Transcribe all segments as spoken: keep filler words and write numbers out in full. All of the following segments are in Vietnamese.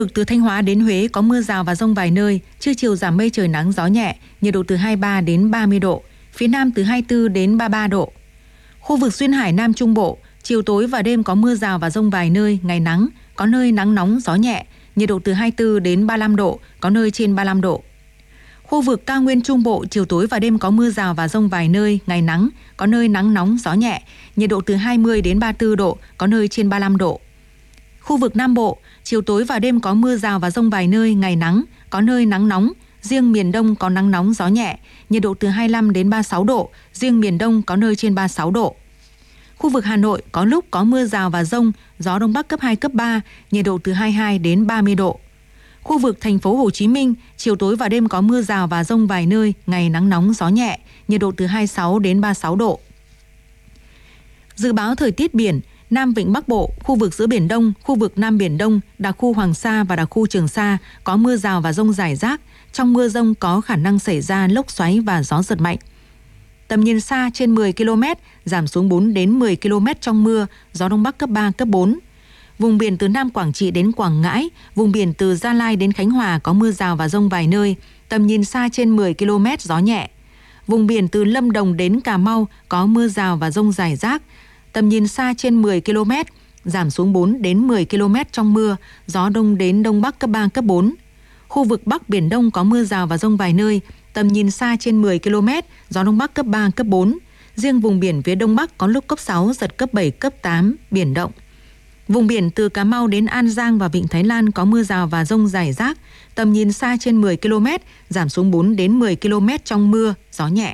Từ Thanh Hóa đến Huế có mưa rào và dông vài nơi, trưa chiều giảm mây trời nắng gió nhẹ, nhiệt độ từ hai mươi ba đến ba mươi độ, phía Nam từ hai mươi tư đến ba mươi ba độ. Khu vực duyên hải Nam Trung Bộ, chiều tối và đêm có mưa rào và dông vài nơi, ngày nắng, có nơi nắng nóng gió nhẹ, nhiệt độ từ hai mươi tư đến ba mươi lăm độ, có nơi trên ba mươi lăm độ. Khu vực cao nguyên Trung Bộ, chiều tối và đêm có mưa rào và dông vài nơi, ngày nắng, có nơi nắng nóng gió nhẹ, nhiệt độ từ hai mươi đến ba mươi tư độ, có nơi trên ba mươi lăm độ. Khu vực Nam Bộ, chiều tối và đêm có mưa rào và dông vài nơi, ngày nắng, có nơi nắng nóng, riêng miền Đông có nắng nóng gió nhẹ, nhiệt độ từ hai mươi lăm đến ba mươi sáu độ, riêng miền Đông có nơi trên ba mươi sáu độ. Khu vực Hà Nội có lúc có mưa rào và dông, gió Đông Bắc cấp hai, cấp ba, nhiệt độ từ hai mươi hai đến ba mươi độ. Khu vực thành phố Hồ Chí Minh, chiều tối và đêm có mưa rào và dông vài nơi, ngày nắng nóng gió nhẹ, nhiệt độ từ hai mươi sáu đến ba mươi sáu độ. Dự báo thời tiết biển, Nam Vịnh Bắc Bộ, khu vực giữa Biển Đông, khu vực Nam Biển Đông, đặc khu Hoàng Sa và đặc khu Trường Sa có mưa rào và dông rải rác. Trong mưa dông có khả năng xảy ra lốc xoáy và gió giật mạnh. Tầm nhìn xa trên mười ki lô mét, giảm xuống bốn đến mười ki lô mét trong mưa, gió Đông Bắc cấp ba, cấp bốn. Vùng biển từ Nam Quảng Trị đến Quảng Ngãi, vùng biển từ Gia Lai đến Khánh Hòa có mưa rào và dông vài nơi, tầm nhìn xa trên mười ki lô mét, gió nhẹ. Vùng biển từ Lâm Đồng đến Cà Mau có mưa rào và dông rải rác, tầm nhìn xa trên mười ki lô mét, giảm xuống bốn đến mười ki lô mét trong mưa, gió Đông đến Đông Bắc cấp ba, cấp bốn. Khu vực Bắc Biển Đông có mưa rào và dông vài nơi, tầm nhìn xa trên mười ki lô mét, gió Đông Bắc cấp ba, cấp bốn. Riêng vùng biển phía Đông Bắc có lúc cấp sáu, giật cấp bảy, cấp tám, biển động. Vùng biển từ Cà Mau đến An Giang và Vịnh Thái Lan có mưa rào và dông rải rác, tầm nhìn xa trên mười ki lô mét, giảm xuống bốn đến mười ki lô mét trong mưa, gió nhẹ.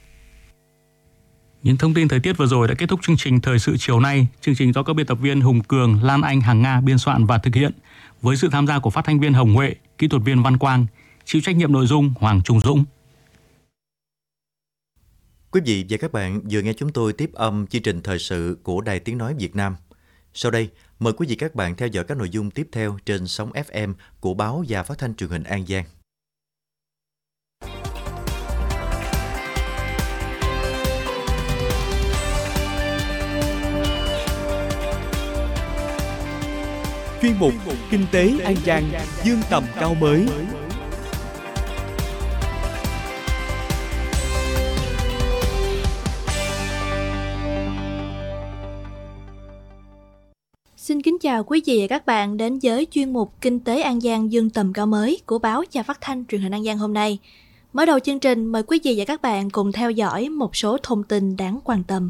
Những thông tin thời tiết vừa rồi đã kết thúc chương trình Thời sự chiều nay. Chương trình do các biên tập viên Hùng Cường, Lan Anh, Hằng Nga biên soạn và thực hiện, với sự tham gia của phát thanh viên Hồng Huệ, kỹ thuật viên Văn Quang, chịu trách nhiệm nội dung Hoàng Trung Dũng. Quý vị và các bạn vừa nghe chúng tôi tiếp âm chương trình thời sự của Đài Tiếng Nói Việt Nam. Sau đây, mời quý vị các bạn theo dõi các nội dung tiếp theo trên sóng ép em của báo và phát thanh truyền hình An Giang. Chuyên mục Kinh tế An Giang vươn tầm cao mới. Xin kính chào quý vị và các bạn đến với chuyên mục Kinh tế An Giang vươn tầm cao mới của báo và phát thanh truyền hình An Giang hôm nay. Mở đầu chương trình, mời quý vị và các bạn cùng theo dõi một số thông tin đáng quan tâm.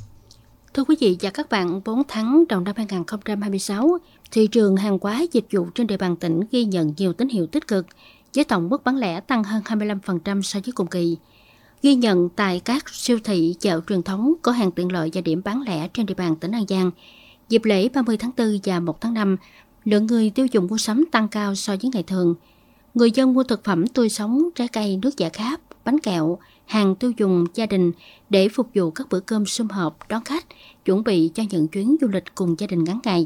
Thưa quý vị và các bạn, bốn tháng đầu năm hai nghìn không trăm hai mươi sáu, thị trường hàng hóa dịch vụ trên địa bàn tỉnh ghi nhận nhiều tín hiệu tích cực, với tổng mức bán lẻ tăng hơn hai mươi lăm phần trăm so với cùng kỳ. Ghi nhận tại các siêu thị, chợ truyền thống, cửa hàng tiện lợi và điểm bán lẻ trên địa bàn tỉnh An Giang, dịp lễ ba mươi tháng tư và một tháng năm, lượng người tiêu dùng mua sắm tăng cao so với ngày thường. Người dân mua thực phẩm tươi sống, trái cây, nước giải khát, bánh kẹo, hàng tiêu dùng gia đình để phục vụ các bữa cơm sum họp đón khách, chuẩn bị cho những chuyến du lịch cùng gia đình ngắn ngày.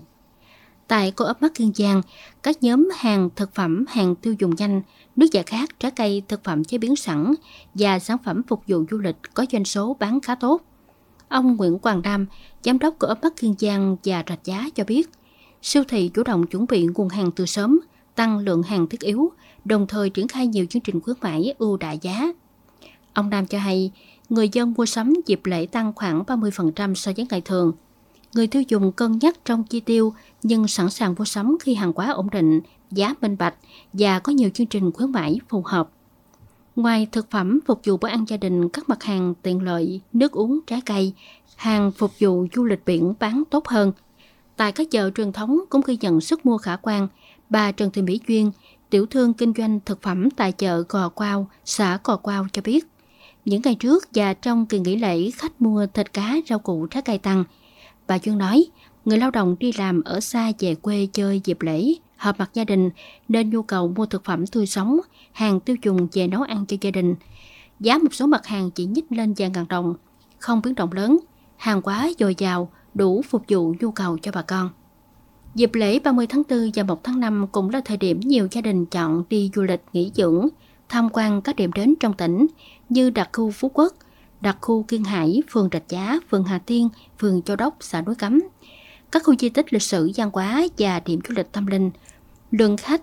Tại Co-op Mart Kiên Giang, các nhóm hàng thực phẩm, hàng tiêu dùng nhanh, nước giải khát, trái cây, thực phẩm chế biến sẵn và sản phẩm phục vụ du lịch có doanh số bán khá tốt. Ông Nguyễn Quang Đam, giám đốc Co-op Mart Kiên Giang và Rạch Giá cho biết, siêu thị chủ động chuẩn bị nguồn hàng từ sớm, tăng lượng hàng thiết yếu, đồng thời triển khai nhiều chương trình khuyến mãi ưu đãi giá. Ông Đam cho hay, người dân mua sắm dịp lễ tăng khoảng ba mươi phần trăm so với ngày thường. Người tiêu dùng cân nhắc trong chi tiêu nhưng sẵn sàng mua sắm khi hàng hóa ổn định, giá minh bạch và có nhiều chương trình khuyến mãi phù hợp. Ngoài thực phẩm phục vụ bữa ăn gia đình, các mặt hàng tiện lợi, nước uống, trái cây, hàng phục vụ du lịch biển bán tốt hơn. Tại các chợ truyền thống cũng ghi nhận sức mua khả quan. Bà Trần Thị Mỹ Duyên, tiểu thương kinh doanh thực phẩm tại chợ Gò Quao, xã Gò Quao cho biết, những ngày trước và trong kỳ nghỉ lễ khách mua thịt cá, rau củ, trái cây tăng. Bà Duyên nói, người lao động đi làm ở xa về quê chơi dịp lễ, họp mặt gia đình nên nhu cầu mua thực phẩm tươi sống, hàng tiêu dùng về nấu ăn cho gia đình. Giá một số mặt hàng chỉ nhích lên vài ngàn đồng, không biến động lớn, hàng hóa dồi dào, đủ phục vụ nhu cầu cho bà con. Dịp lễ ba mươi tháng tư và một tháng năm cũng là thời điểm nhiều gia đình chọn đi du lịch nghỉ dưỡng, tham quan các điểm đến trong tỉnh như đặc khu Phú Quốc, đặc khu Kiên Hải, phường Rạch Giá, phường Hà Tiên, phường Châu Đốc, xã Núi Cấm, các khu di tích lịch sử văn hóa và điểm du lịch tâm linh. lượng khách